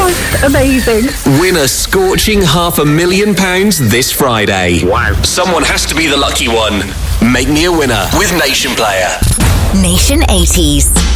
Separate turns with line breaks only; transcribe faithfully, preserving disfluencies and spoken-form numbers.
Just amazing.
Win a scorching half a million pounds this Friday.
Wow.
Someone has to be the lucky one. Make me a winner with Nation Player.
Nation eighties.